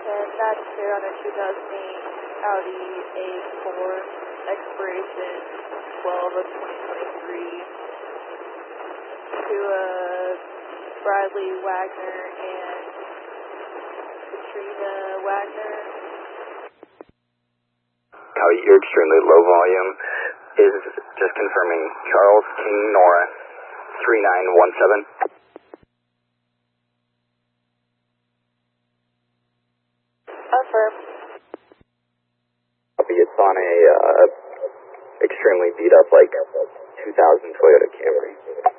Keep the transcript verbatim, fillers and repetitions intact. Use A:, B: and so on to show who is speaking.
A: And that's here on a two thousand eight Audi A four, expiration twelve of twenty twenty-three, to uh, Bradley Wagner and Katrina Wagner.
B: Copy, you're extremely low volume. Is just confirming Charles King Nora three nine one seven.
A: Affirm.
B: Copy, it's on a uh, extremely beat up like two thousand Toyota Camry.